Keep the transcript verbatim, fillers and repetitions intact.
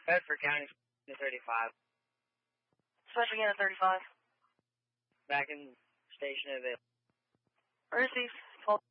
Bedford County, thirty-five. Special Unit thirty-five. Back in station available. Receive.